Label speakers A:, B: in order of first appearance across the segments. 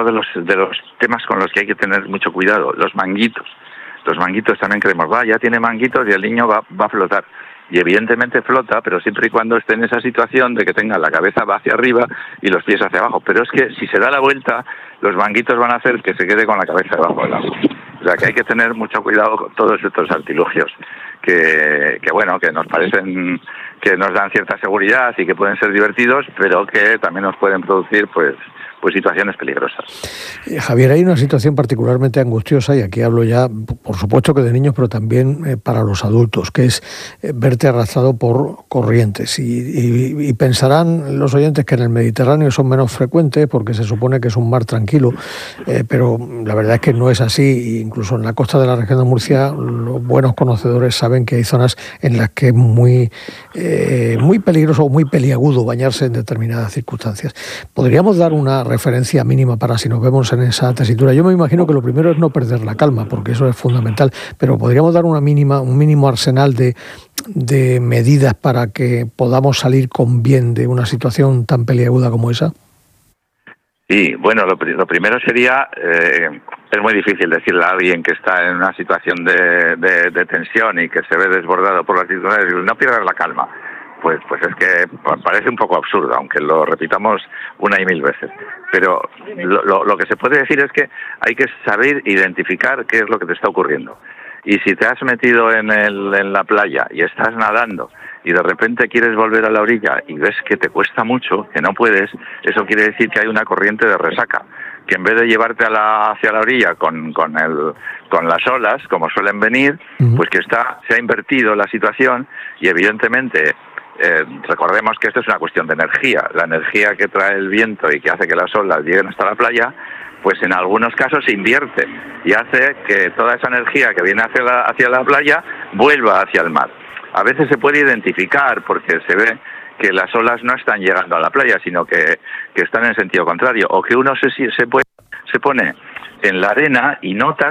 A: de los temas con los que hay que tener mucho cuidado, los manguitos. Los manguitos también creemos, ya tiene manguitos y el niño va a flotar. Y evidentemente flota, pero siempre y cuando esté en esa situación de que tenga la cabeza hacia arriba y los pies hacia abajo. Pero es que si se da la vuelta, los manguitos van a hacer que se quede con la cabeza debajo del agua. O sea que hay que tener mucho cuidado con todos estos artilugios que nos parecen que nos dan cierta seguridad y que pueden ser divertidos, pero que también nos pueden producir pues situaciones peligrosas.
B: Javier, hay una situación particularmente angustiosa, y aquí hablo ya, por supuesto, que de niños, pero también para los adultos, que es verte arrastrado por corrientes. Y pensarán los oyentes que en el Mediterráneo son menos frecuentes porque se supone que es un mar tranquilo, pero la verdad es que no es así. Incluso en la costa de la región de Murcia, los buenos conocedores saben que hay zonas en las que es muy peligroso o muy peliagudo bañarse en determinadas circunstancias. ¿Podríamos dar una referencia mínima para si nos vemos en esa tesitura? Yo me imagino que lo primero es no perder la calma, porque eso es fundamental, pero podríamos dar un mínimo arsenal de medidas para que podamos salir con bien de una situación tan peliaguda como esa.
A: Sí, bueno, lo primero sería, es muy difícil decirle a alguien que está en una situación de tensión y que se ve desbordado por las circunstancias, no pierdas la calma. Pues es que parece un poco absurdo, aunque lo repitamos una y mil veces. Pero lo que se puede decir es que hay que saber identificar qué es lo que te está ocurriendo. Y si te has metido en la playa y estás nadando y de repente quieres volver a la orilla y ves que te cuesta mucho, que no puedes, eso quiere decir que hay una corriente de resaca, que en vez de llevarte hacia la orilla con las olas, como suelen venir, pues que se ha invertido la situación y evidentemente recordemos que esto es una cuestión de energía. La energía que trae el viento y que hace que las olas lleguen hasta la playa, pues en algunos casos se invierte y hace que toda esa energía que viene hacia la playa vuelva hacia el mar. A veces se puede identificar porque se ve que las olas no están llegando a la playa, sino que están en sentido contrario, o que uno se pone en la arena y nota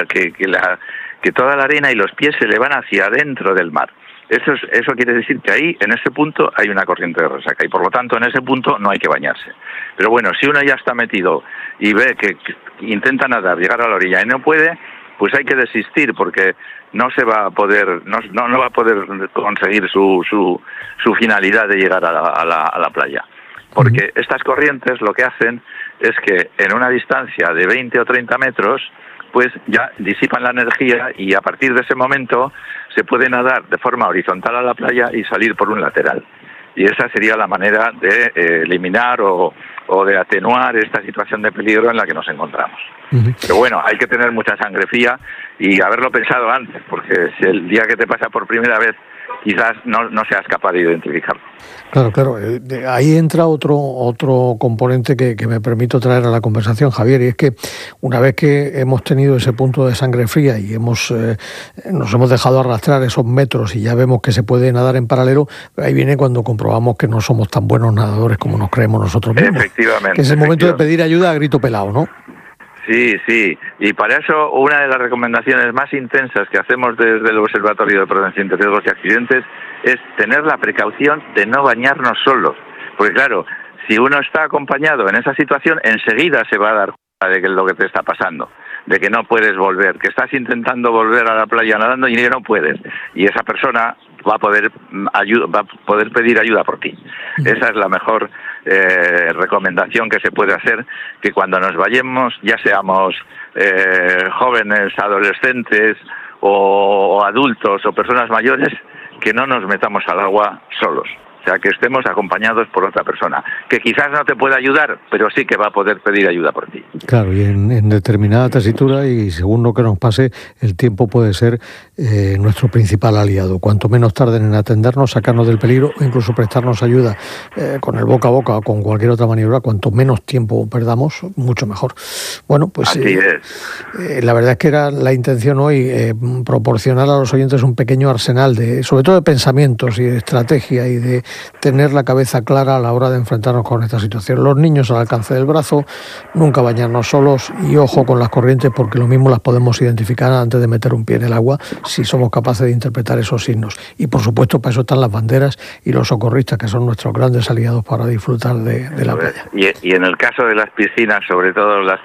A: que toda la arena y los pies se le van hacia adentro del mar. Eso quiere decir que ahí, en ese punto, hay una corriente de resaca y por lo tanto en ese punto no hay que bañarse. Pero bueno, si uno ya está metido y ve que intenta nadar, llegar a la orilla y no puede, pues hay que desistir porque no se va a poder, no va a poder conseguir su finalidad de llegar a la playa. Porque estas corrientes lo que hacen es que en una distancia de 20 o 30 metros, pues ya disipan la energía y a partir de ese momento se puede nadar de forma horizontal a la playa y salir por un lateral. Y esa sería la manera de eliminar o de atenuar esta situación de peligro en la que nos encontramos. Pero bueno, hay que tener mucha sangre fría y haberlo pensado antes, porque si el día que te pasa por primera vez quizás no seas capaz de identificarlo.
B: Claro. Ahí entra otro componente que me permito traer a la conversación, Javier, y es que una vez que hemos tenido ese punto de sangre fría y nos hemos dejado arrastrar esos metros y ya vemos que se puede nadar en paralelo, ahí viene cuando comprobamos que no somos tan buenos nadadores como nos creemos nosotros mismos.
A: Efectivamente.
B: Que es el momento de pedir ayuda a grito pelado, ¿no?
A: Sí, y para eso una de las recomendaciones más intensas que hacemos desde el Observatorio de Prevención de Riesgos y Accidentes es tener la precaución de no bañarnos solos, porque claro, si uno está acompañado en esa situación, enseguida se va a dar cuenta de que es lo que te está pasando, de que no puedes volver, que estás intentando volver a la playa nadando y que no puedes, y esa persona va a poder pedir ayuda por ti. Esa es la mejor recomendación que se puede hacer, que cuando nos vayamos, ya seamos jóvenes, adolescentes o adultos o personas mayores, que no nos metamos al agua solos. O sea, que estemos acompañados por otra persona, que quizás no te pueda ayudar, pero sí que va a poder pedir ayuda por ti.
B: Claro, y en determinada tesitura y según lo que nos pase, el tiempo puede ser nuestro principal aliado. Cuanto menos tarden en atendernos, sacarnos del peligro o incluso prestarnos ayuda con el boca a boca o con cualquier otra maniobra, cuanto menos tiempo perdamos, mucho mejor. Bueno, pues
A: así es.
B: La verdad es que era la intención hoy proporcionar a los oyentes un pequeño arsenal sobre todo de pensamientos y de estrategia y de tener la cabeza clara a la hora de enfrentarnos con esta situación. Los niños al alcance del brazo, nunca bañarnos solos y ojo con las corrientes, porque lo mismo las podemos identificar antes de meter un pie en el agua si somos capaces de interpretar esos signos. Y por supuesto para eso están las banderas y los socorristas, que son nuestros grandes aliados para disfrutar de la playa.
A: Y en el caso de las piscinas, sobre todo las